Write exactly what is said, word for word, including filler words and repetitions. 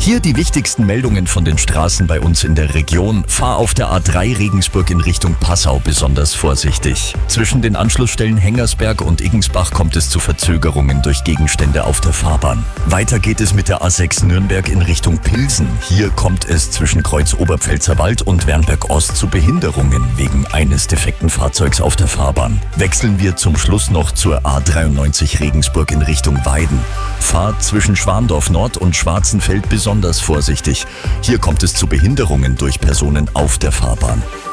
Hier die wichtigsten Meldungen von den Straßen bei uns in der Region. Fahr auf der A drei Regensburg in Richtung Passau besonders vorsichtig. Zwischen den Anschlussstellen Hengersberg und Iggensbach kommt es zu Verzögerungen durch Gegenstände auf der Fahrbahn. Weiter geht es mit der A sechs Nürnberg in Richtung Pilsen. Hier kommt es zwischen Kreuz Oberpfälzerwald und Wernberg Ost zu Behinderungen wegen eines defekten Fahrzeugs auf der Fahrbahn. Wechseln wir zum Schluss noch zur A dreiundneunzig Regensburg in Richtung Weiden. Fahrt zwischen Schwandorf Nord und Schwarzenfeld besonders vorsichtig. Hier kommt es zu Behinderungen durch Personen auf der Fahrbahn.